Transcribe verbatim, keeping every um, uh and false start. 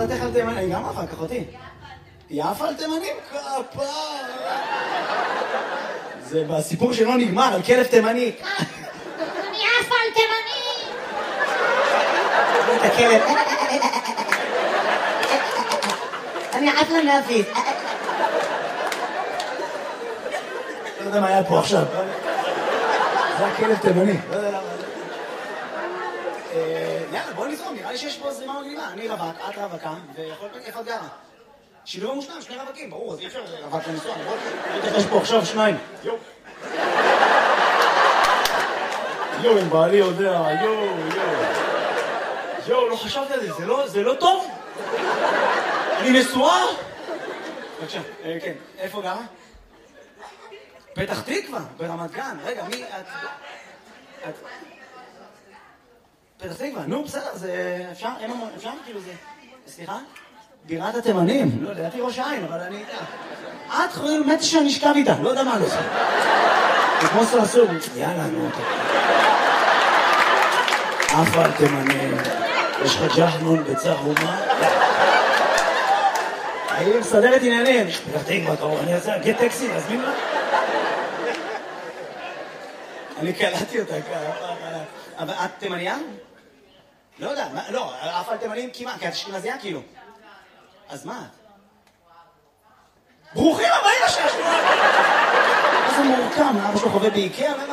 דעתך על תימנים? אני גם אחר כך אותי. יפה על תימנים? כפה. זה בסיפור שלא נגמר, על כלב תימני. אני יפה על תימני! את הכלב. אני עפה להפיס. לא יודע מה היה פה עכשיו. זה הכלב תימני. לא יודע למה. יאללה, בוא נזרום, נראה לי שיש פה זרימה מגניבה. אני רווק, את רווקה, ויכול להיות איפה את גרה. שילוב המושלם, שני רווקים, ברור, אז אי אפשר רווק לנסוע, נכון? יש פה עכשיו שניים. יו. יו, אם בעלי יודע, יו, יו. יו, לא חשבתי על זה, זה לא טוב? אני נשואה? בבקשה, כן, איפה גרה? פתח תקווה, ברמת גן. רגע, מי את? את... פתח תקווה, נו, בסדר, זה אפשר, אין לנו, אפשר כאילו זה... סליחה? בירת התימנים. לא, לדעתי ראש העין, אבל אני איתה. את חושבת מתי שאני אשכב איתה, לא יודע מה לא. זה כמו סרסור. יאללה, נו. אף על תימנים. יש לך ג'חנון בצהומה? היא מסדרת עניינים. פתח תקווה, קרוב, אני אעשה, גט טקסי, להזמין לה? אני קלטתי אותה ככה. אבל את תימניה? לא יודע, לא, אף על תימנים כמעט, כי את אשכנזייה כאילו. אז מה את? ברוכים הבאים לשש! איזה מורכם, אבא שלו חווה באיקאה?